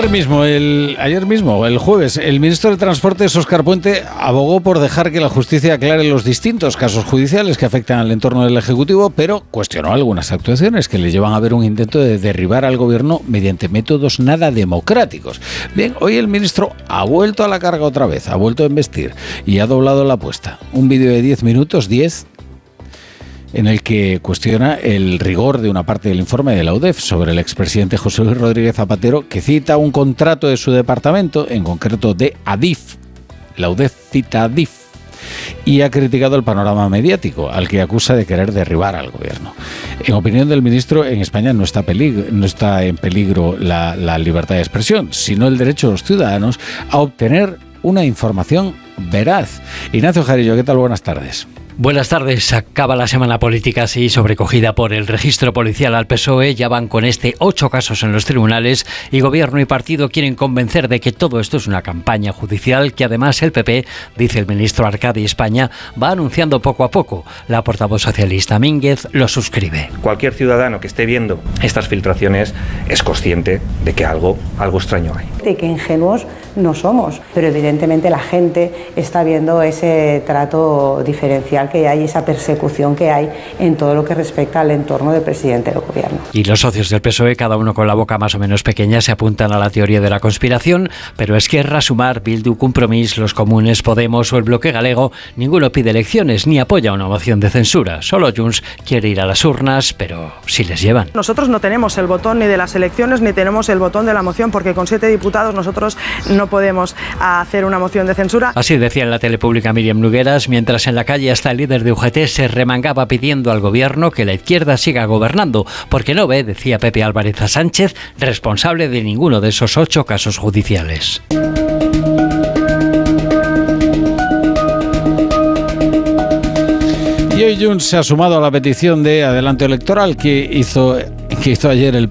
Ayer mismo, el jueves, el ministro de Transportes, Óscar Puente, abogó por dejar que la justicia aclare los distintos casos judiciales que afectan al entorno del Ejecutivo, pero cuestionó algunas actuaciones que le llevan a ver un intento de derribar al gobierno mediante métodos nada democráticos. Bien, hoy el ministro ha vuelto a la carga otra vez, ha vuelto a embestir y ha doblado la apuesta. Un vídeo de 10 minutos, en el que cuestiona el rigor de una parte del informe de la UDEF sobre el expresidente José Luis Rodríguez Zapatero, que cita un contrato de su departamento, en concreto de Adif. La UDEF cita Adif y ha criticado el panorama mediático, al que acusa de querer derribar al gobierno. En opinión del ministro, en España no está en peligro la libertad de expresión, sino el derecho de los ciudadanos a obtener una información veraz. Ignacio Jarillo, ¿qué tal? Buenas tardes. Buenas tardes. Acaba la semana política así, sobrecogida por el registro policial al PSOE. Ya van con 8 casos en los tribunales y gobierno y partido quieren convencer de que todo esto es una campaña judicial que además el PP, dice el ministro Arcadi España, va anunciando poco a poco. La portavoz socialista Mínguez lo suscribe. Cualquier ciudadano que esté viendo estas filtraciones es consciente de que algo extraño hay. De que ingenuos no somos, pero evidentemente la gente está viendo ese trato diferencial que hay, esa persecución que hay en todo lo que respecta al entorno del presidente del gobierno. Y los socios del PSOE, cada uno con la boca más o menos pequeña, se apuntan a la teoría de la conspiración, pero Esquerra, Sumar, Bildu, Compromís, los Comunes, Podemos o el Bloque Galego, ninguno pide elecciones ni apoya una moción de censura. Solo Junts quiere ir a las urnas, pero sí les llevan. Nosotros no tenemos el botón ni de las elecciones ni tenemos el botón de la moción, porque con 7 diputados nosotros no podemos hacer una moción de censura. Así decía en la tele pública Míriam Nogueras, mientras en la calle hasta el líder de UGT se remangaba pidiendo al gobierno que la izquierda siga gobernando, porque no ve, decía Pepe Álvarez a Sánchez, responsable de ninguno de esos 8 casos judiciales. Y hoy Junts se ha sumado a la petición de adelanto electoral que hizo ayer el